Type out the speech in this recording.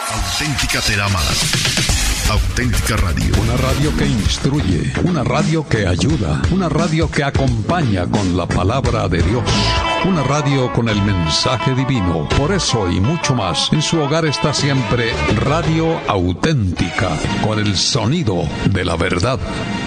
Auténtica Teramada. Auténtica Radio. Una radio que instruye, una radio que ayuda, una radio que acompaña con la palabra de Dios. Una radio con el mensaje divino. Por eso y mucho más, en su hogar está siempre Radio Auténtica, con el sonido de la verdad.